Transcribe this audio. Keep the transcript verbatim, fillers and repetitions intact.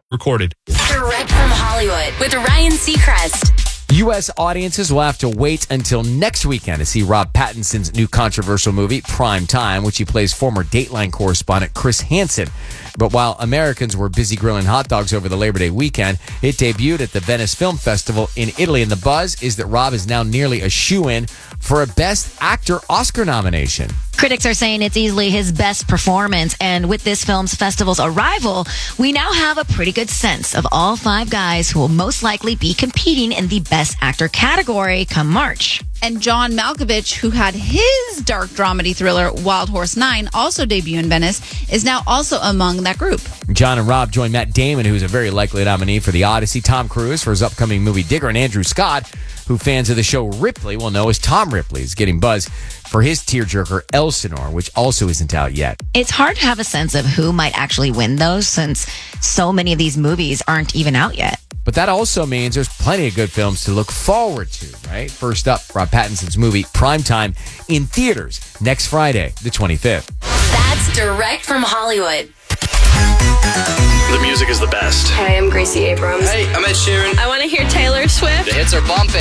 recorded. Direct from Hollywood with Ryan Seacrest. U S audiences will have to wait until next weekend to see Rob Pattinson's new controversial movie, Prime Time, which he plays former Dateline correspondent Chris Hansen. But while Americans were busy grilling hot dogs over the Labor Day weekend, it debuted at the Venice Film Festival in Italy, and the buzz is that Rob is now nearly a shoo-in for a Best Actor Oscar nomination. Critics are saying it's easily his best performance, and with this film's festival's arrival, we now have a pretty good sense of all five guys who will most likely be competing in the Best Actor category come March. And John Malkovich, who had his dark dramedy thriller Wild Horse nine also debut in Venice, is now also among that group. John and Rob join Matt Damon, who's a very likely nominee for The Odyssey, Tom Cruise for his upcoming movie Digger, and Andrew Scott, who fans of the show Ripley will know as Tom Ripley, is getting buzz for his tearjerker Elsinore, which also isn't out yet. It's hard to have a sense of who might actually win those, since so many of these movies aren't even out yet. But that also means there's plenty of good films to look forward to, right? First up, Rob Pattinson's movie Primetime in theaters next Friday, the twenty-fifth. That's direct from Hollywood. The music is the best. Hey, I'm Gracie Abrams. Hey, I'm Ed Sheeran. I want to hear Taylor Swift. The hits are bumping.